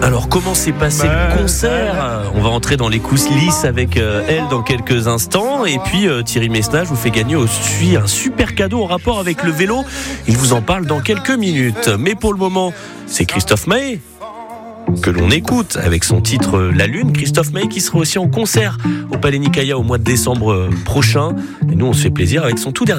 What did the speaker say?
Alors comment s'est passé le concert ? On va entrer dans les coulisses avec elle dans quelques instants. Et puis Thierry Messnage vous fait gagner aussi un super cadeau en rapport avec le vélo. Il vous en parle dans quelques minutes. Mais pour le moment, c'est Christophe Maé que l'on écoute avec son titre La Lune. Christophe Maé qui sera aussi en concert au Palais Nicaïa au mois de décembre prochain. Et nous on se fait plaisir avec son tout dernier